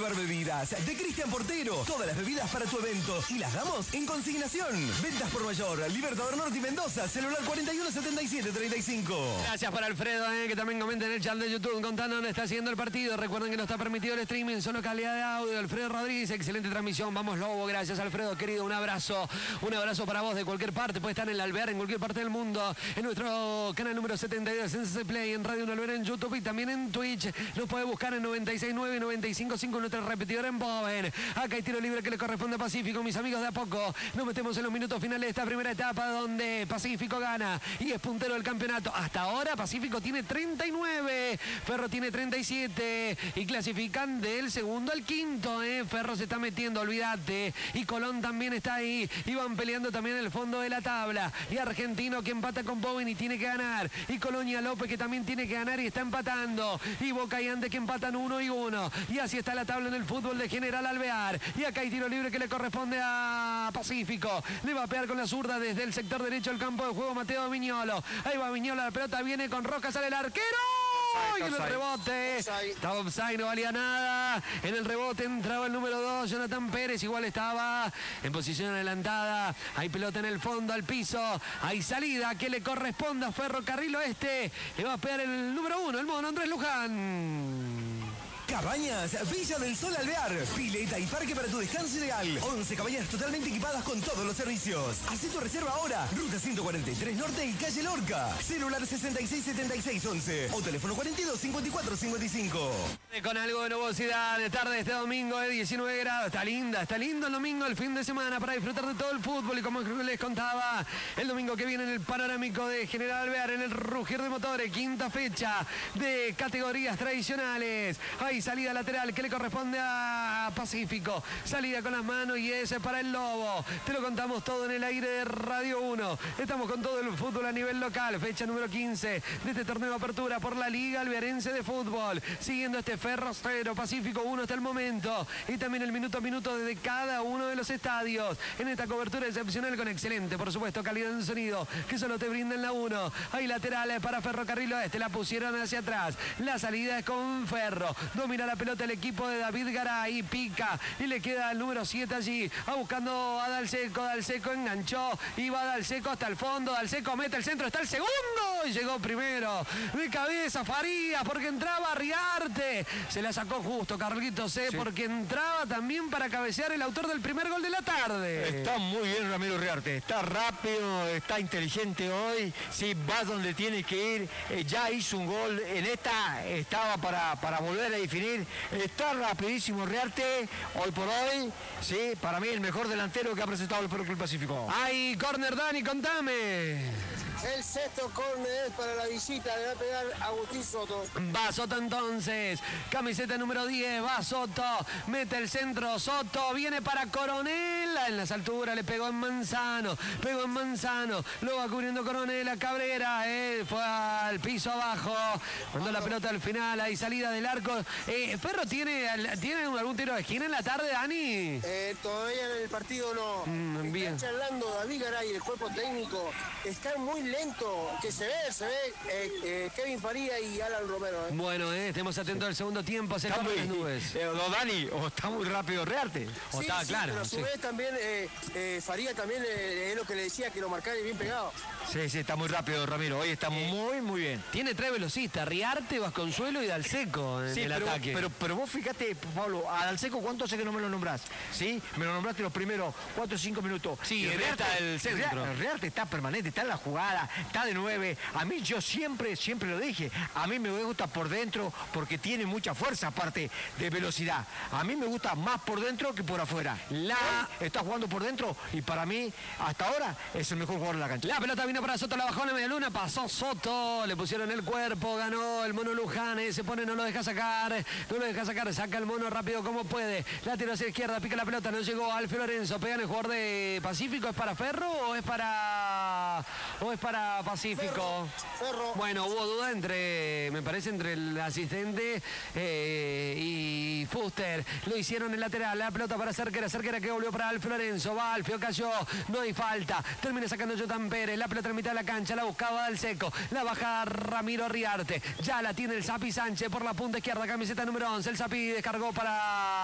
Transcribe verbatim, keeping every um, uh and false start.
Alvear Bebidas, de Cristian Portero. Todas las bebidas para tu evento y las damos en consignación. Ventas por mayor, Libertador Norte y Mendoza, celular cuarenta y uno setenta y siete treinta y cinco. Gracias para Alfredo, eh, que también comenta en el chat de YouTube contando dónde está haciendo el partido. Recuerden que no está permitido el streaming, solo calidad de audio. Alfredo Rodríguez, excelente transmisión. Vamos Lobo, gracias Alfredo, querido. Un abrazo, un abrazo para vos de cualquier parte. Puede estar en el Alvear, en cualquier parte del mundo. En nuestro canal número setenta y dos en C C Play, en Radio Alvear, en YouTube y también en Twitch. Nos puede buscar en noventa y seis nueve y noventa y cinco cinco, nuestro repetidor en Boven. Acá hay tiro libre que le corresponde a Pacífico. Mis amigos, de a poco nos metemos en los minutos finales de esta primera etapa donde Pacífico gana y es puntero del campeonato. Hasta ahora Pacífico tiene treinta y nueve, Ferro tiene treinta y siete y clasifican del segundo al quinto. ¿eh? Ferro se está metiendo, olvídate. Y Colón también está ahí. Y van peleando también el fondo de la tabla. Y Argentino que empata con Bowen y tiene que ganar. Y Colonia López que también tiene que ganar y está empatando. Y Boca y Andes que empatan uno y uno. Y así está la tabla en el fútbol de General Alvear. Y acá hay tiro libre que le corresponde a Pacífico. Le va a pegar con la zurda desde el sector derecho del campo de juego Mateo Viñolo. Ahí va Viñolo, la pelota viene con Rojas, sale el arquero. Y en el rebote, estaba offside, no valía nada. En el rebote entraba el número dos, Jonathan Pérez, igual estaba en posición adelantada. Hay pelota en el fondo, al piso. Hay salida que le corresponde a Ferrocarril Oeste. Le va a pegar el número uno, el mono Andrés Luján. Cabañas Villa del Sol Alvear. Pileta y parque para tu descanso ideal. once cabañas totalmente equipadas con todos los servicios. Haz tu reserva ahora. Ruta ciento cuarenta y tres Norte y calle Lorca. Celular sesenta y seis setenta y seis once o teléfono cuarenta y dos cincuenta y cuatro cincuenta y cinco. Con algo de nubosidad de tarde este domingo de diecinueve grados. Está linda, está lindo el domingo, el fin de semana para disfrutar de todo el fútbol. Y como les contaba, el domingo que viene en el panorámico de General Alvear, en el Rugir de Motores, quinta fecha de categorías tradicionales. Hay salida lateral que le corresponde a Pacífico. Salida con las manos y ese es para el Lobo. Te lo contamos todo en el aire de Radio uno. Estamos con todo el fútbol a nivel local. Fecha número quince de este torneo de apertura por la Liga Alvearense de Fútbol. Siguiendo este Ferro cero, Pacífico uno hasta el momento. Y también el minuto a minuto desde cada uno de los estadios. En esta cobertura excepcional con excelente, por supuesto, calidad en sonido que solo te brinda en la uno. Hay laterales para Ferrocarril Oeste. La pusieron hacia atrás. La salida es con Ferro. Domina la pelota el equipo de David Garay, pica y le queda el número siete allí, va buscando a Dalseco, Dalseco enganchó y va Dalseco hasta el fondo, Dalseco mete el centro, está el segundo y llegó primero de cabeza Farías porque entraba Riarte, se la sacó justo Carlitos, ¿eh? Sí. Porque entraba también para cabecear el autor del primer gol de la tarde. Está muy bien Ramiro Riarte, está rápido, está inteligente hoy, sí, va donde tiene que ir, eh, ya hizo un gol, en esta estaba para, para volver a definir. Está rapidísimo Riarte, hoy por hoy, sí, para mí el mejor delantero que ha presentado el Club Pacífico. ¡Ay, córner, Dani, contame! El sexto córner para la visita, le va a pegar Agustín Soto. Va Soto entonces, camiseta número diez, va Soto, mete el centro, Soto, viene para Coronel, en las alturas le pegó en Manzano, pegó en Manzano, lo va cubriendo Coronel a Cabrera, eh, fue al piso abajo, mandó la pelota al final, hay salida del arco. Eh, Ferro tiene, ¿tiene algún tiro de esquina en la tarde, Dani? Eh, todavía en el partido no. Mm, bien. Están charlando David Garay y el cuerpo técnico, están muy lento, que se ve, se ve eh, eh, Kevin Faría y Alan Romero. Eh. Bueno, eh, estemos atentos al segundo tiempo, se está corren muy, las nubes. Eh, o Dani, o está muy rápido Riarte. O sí, está sí, claro. Pero a su sí. vez también eh, eh, Faría también eh, es lo que le decía, que lo marcaba bien pegado. Sí, sí, está muy rápido Ramiro, hoy está eh, muy, muy bien. Tiene tres velocistas, Riarte, Vasconsuelo y Dalseco en sí, el pero, ataque. Pero, pero vos fíjate, Pablo, a Dalseco, ¿cuánto hace que no me lo nombrás? ¿Sí? Me lo nombraste los primeros cuatro o cinco minutos. Sí, está el centro. Riarte está permanente, está en la jugada, está de nueve. A mí yo siempre, siempre lo dije, a mí me gusta por dentro porque tiene mucha fuerza, aparte de velocidad. A mí me gusta más por dentro que por afuera. La está jugando por dentro y para mí, hasta ahora, es el mejor jugador de la cancha. La pelota vino para Soto, la bajó en la media luna, pasó Soto, le pusieron el cuerpo, ganó el mono Luján, se pone, no lo deja sacar, no lo deja sacar, saca el mono rápido como puede, la tira hacia la izquierda, pica la pelota, no llegó Alfio Lorenzo, pega en el jugador de Pacífico, ¿es para Ferro o es para o es para Pacífico? Ferro, Ferro. Bueno, hubo duda entre, me parece, entre el asistente eh, y Fuster, lo hicieron en lateral, la pelota para Cerquera, Cerquera que volvió para Alfio Lorenzo, va Alfio, cayó, no hay falta, termina sacando Jonathan Pérez, la pelota en mitad de la cancha, la buscaba Dalseco, la baja Ramiro Riarte, ya la tiene el Zapi Sánchez por la punta izquierda, camiseta número once, el Zapi descargó para